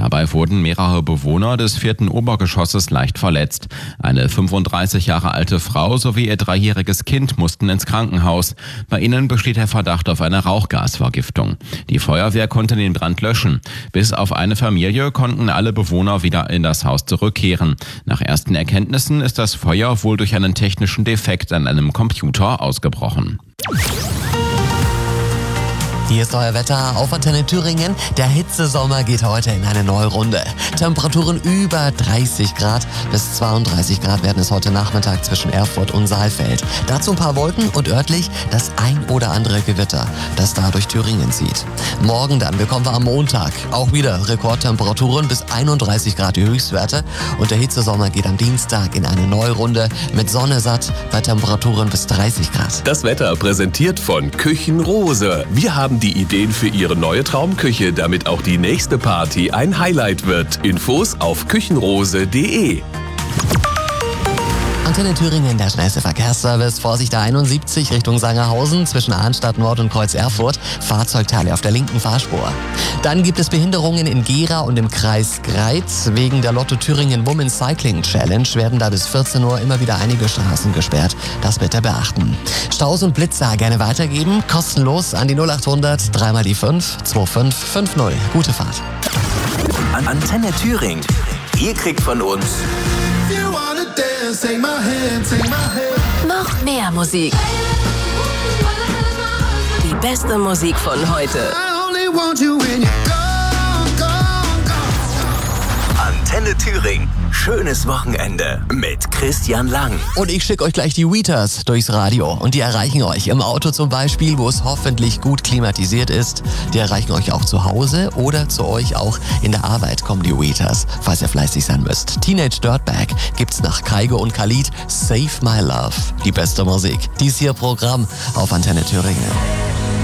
Dabei wurden mehrere Bewohner des 4. Obergeschosses leicht verletzt. Eine 35 Jahre alte Frau sowie ihr 3-jähriges Kind mussten ins Krankenhaus. Bei ihnen besteht der Verdacht auf eine Rauchgasvergiftung. Die Feuerwehr konnte den Brand löschen. Bis auf eine Familie konnten alle Bewohner wieder in das Haus zurückkehren. Nach ersten Erkenntnissen ist das Feuer wohl durch einen technischen Defekt an einem Computer ausgebrochen. Hier ist euer Wetter auf Antenne Thüringen. Der Hitzesommer geht heute in eine neue Runde. Temperaturen über 30 Grad bis 32 Grad werden es heute Nachmittag zwischen Erfurt und Saalfeld. Dazu ein paar Wolken und örtlich das ein oder andere Gewitter, das da durch Thüringen zieht. Morgen dann bekommen wir am Montag auch wieder Rekordtemperaturen bis 31 Grad die Höchstwerte. Und der Hitzesommer geht am Dienstag in eine neue Runde mit Sonne satt bei Temperaturen bis 30 Grad. Das Wetter präsentiert von Küchenrose. Wir haben die Ideen für Ihre neue Traumküche, damit auch die nächste Party ein Highlight wird. Infos auf küchenrose.de. Antenne Thüringen, der schnellste Verkehrsservice. Vorsicht A71 Richtung Sangerhausen zwischen Arnstadt Nord und Kreuz Erfurt. Fahrzeugteile auf der linken Fahrspur. Dann gibt es Behinderungen in Gera und im Kreis Greiz. Wegen der Lotto Thüringen Women's Cycling Challenge werden da bis 14 Uhr immer wieder einige Straßen gesperrt. Das bitte beachten. Staus und Blitzer gerne weitergeben. Kostenlos an die 0800 3 mal die 5 2550. Gute Fahrt. Antenne Thüringen. Ihr kriegt von uns noch mehr Musik. Die beste Musik von heute. Antenne Thüringen. Schönes Wochenende mit Christian Lang. Und ich schicke euch gleich die Weeters durchs Radio. Und die erreichen euch im Auto zum Beispiel, wo es hoffentlich gut klimatisiert ist. Die erreichen euch auch zu Hause oder zu euch auch in der Arbeit kommen die Weeters, falls ihr fleißig sein müsst. Teenage Dirtbag gibt's nach Kygo und Khalid. Save My Love. Die beste Musik. Dies hier Programm auf Antenne Thüringen.